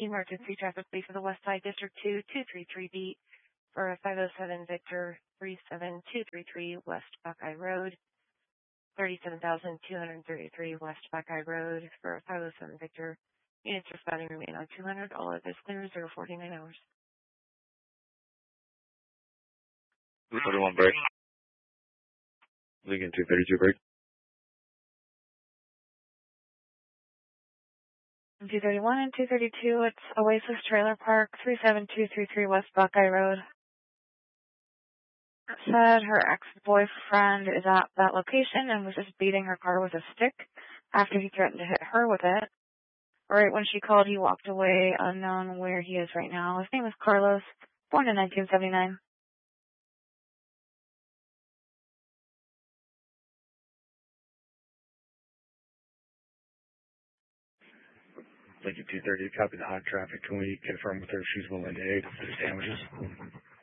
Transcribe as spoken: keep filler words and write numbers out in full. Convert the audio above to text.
Emergency traffic police of the West Side District two, two three three beat for a five oh seven Victor three seven two three three West Buckeye Road, thirty-seven thousand two hundred thirty-three West Buckeye Road for a five oh seven Victor. Units responding remain on two hundred. All of this clear zero forty-nine hours. two thirty-one break. Lincoln two thirty-two break. two thirty-one and two thirty-two, it's Oasis Trailer Park, three seven two three three West Buckeye Road. It said her ex-boyfriend is at that location and was just beating her car with a stick after he threatened to hit her with it. Right when she called, he walked away, unknown where he is right now. His name is Carlos, born in nineteen seventy-nine. Lincoln two thirty, copy the hot traffic. Can we confirm with her if she's willing to aid with the damages?